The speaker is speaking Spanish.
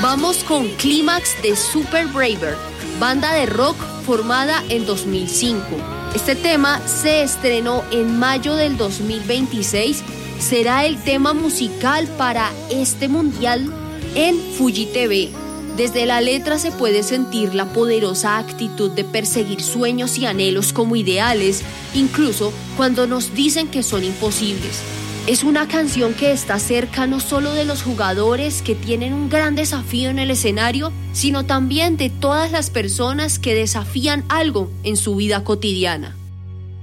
Vamos con Clímax de Super Braver, banda de rock formada en 2005. Este tema se estrenó en mayo del 2026. Será el tema musical para este mundial en Fuji TV. Desde la letra se puede sentir la poderosa actitud de perseguir sueños y anhelos como ideales, incluso cuando nos dicen que son imposibles. Es una canción que está cerca no solo de los jugadores que tienen un gran desafío en el escenario, sino también de todas las personas que desafían algo en su vida cotidiana.